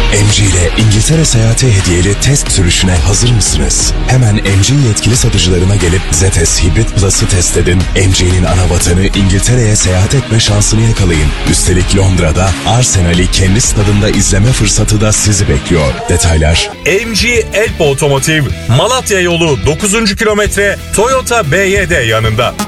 MG ile İngiltere seyahati hediyeli test sürüşüne hazır mısınız? Hemen MG yetkili satıcılarına gelip ZS Hybrid Plus'ı test edin. MG'nin ana vatanı İngiltere'ye seyahat etme şansını yakalayın. Üstelik Londra'da Arsenal'i kendi stadında izleme fırsatı da sizi bekliyor. Detaylar MG Elp Otomotiv, Malatya yolu 9. kilometre, Toyota BYD yanında.